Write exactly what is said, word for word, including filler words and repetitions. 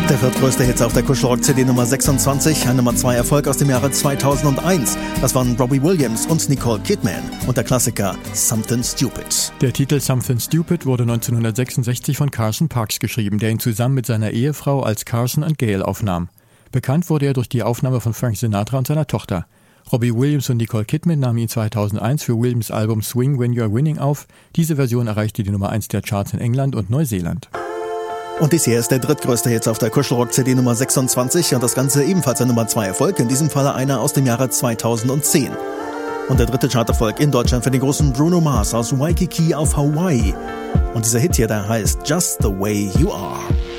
Der viertgrößte Hit auf der Kuschelrock-C D Nummer sechsundzwanzig, ein Nummer zwei Erfolg aus dem Jahre zweitausendeins. Das waren Robbie Williams und Nicole Kidman und der Klassiker Something Stupid. Der Titel Something Stupid wurde neunzehnhundertsechsundsechzig von Carson Parks geschrieben, der ihn zusammen mit seiner Ehefrau als Carson and Gail aufnahm. Bekannt wurde er durch die Aufnahme von Frank Sinatra und seiner Tochter. Robbie Williams und Nicole Kidman nahmen ihn zweitausendeins für Williams' Album Swing When You're Winning auf. Diese Version erreichte die Nummer eins der Charts in England und Neuseeland. Und dies hier ist der drittgrößte Hit auf der Kuschelrock-C D Nummer sechsundzwanzig und das Ganze ebenfalls ein Nummer zwei Erfolg, in diesem Falle einer aus dem Jahre zweitausendzehn. Und der dritte Charterfolg in Deutschland für den großen Bruno Mars aus Waikiki auf Hawaii. Und dieser Hit hier, der heißt Just the Way You Are.